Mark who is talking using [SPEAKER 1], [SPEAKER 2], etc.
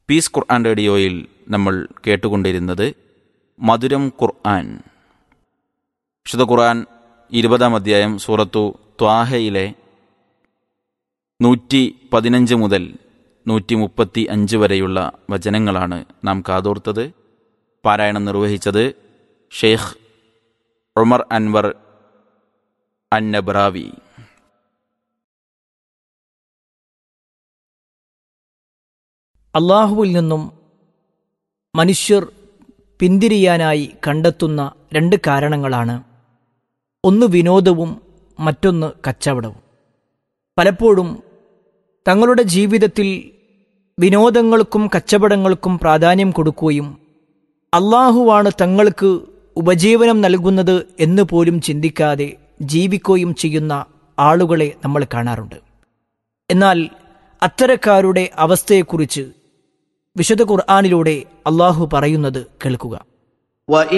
[SPEAKER 1] Piece ഖുർആൻ റേഡിയോയിൽ നമ്മൾ കേട്ടുകൊണ്ടിരുന്നത് മധുരം ഖുർആൻ. വിശുദ്ധ ഖുർആൻ 20-ാം അധ്യായം സൂറത്തു ത്വാഹയിലെ 115 മുതൽ 135 വരെയുള്ള വചനങ്ങളാണ് നാം കാതോർത്തത്. പാരായണം നിർവഹിച്ചത് ഷെയ്ഖ് ഉമർ അൻവർ അന്നബ്രാവി.
[SPEAKER 2] അള്ളാഹുവിൽ നിന്നും മനുഷ്യർ പിന്തിരിയാനായി കണ്ടെത്തുന്ന 2 കാരണങ്ങളാണ്. ഒന്ന് വിനോദവും മറ്റൊന്ന് കച്ചവടവും. പലപ്പോഴും തങ്ങളുടെ ജീവിതത്തിൽ വിനോദങ്ങൾക്കും കച്ചവടങ്ങൾക്കും പ്രാധാന്യം കൊടുക്കുകയും അള്ളാഹുവാണ് തങ്ങൾക്ക് ഉപജീവനം നൽകുന്നത് എന്ന് പോലും ചിന്തിക്കാതെ ജീവിക്കുകയും ചെയ്യുന്ന ആളുകളെ നമ്മൾ കാണാറുണ്ട്. എന്നാൽ അത്തരക്കാരുടെ അവസ്ഥയെക്കുറിച്ച് വിശുദ്ധ ഖുർആനിലൂടെ അള്ളാഹു പറയുന്നത് കേൾക്കുക.